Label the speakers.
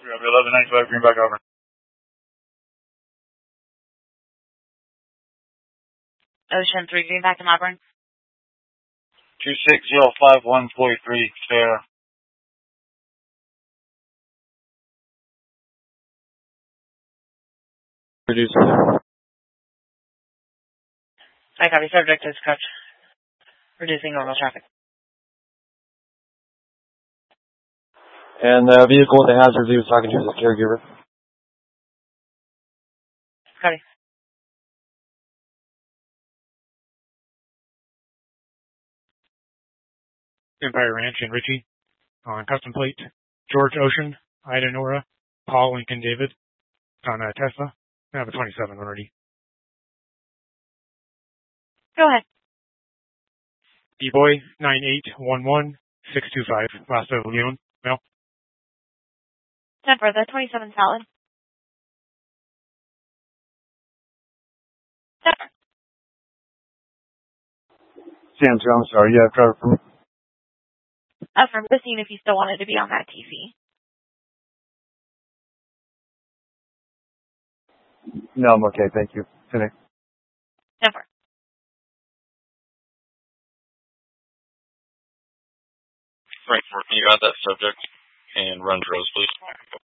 Speaker 1: 1195 Greenback Auburn.
Speaker 2: Ocean 3 Greenback in Auburn.
Speaker 1: 2605-143, fair.
Speaker 3: Reducing.
Speaker 2: I copy. Subject is correct. Reducing normal traffic.
Speaker 3: And the vehicle with the hazards he was talking to is a caregiver.
Speaker 2: Copy.
Speaker 4: Empire Ranch in Ritchie on custom plate. George Ocean, Ida Nora, Paul Lincoln David on a Tesla. I have a 27 already.
Speaker 2: Go ahead.
Speaker 4: D-Boy 9811-625, Lasta Leon. Mel.
Speaker 2: 10 for the 27 salad. 10 for.
Speaker 1: Sam, I'm sorry. You have driver permit?
Speaker 2: From the scene if you still wanted to be on that TC.
Speaker 1: No, I'm okay. Thank you. Today.
Speaker 2: 10 for.
Speaker 5: Frankfurt, can you add that subject and run Rose, please?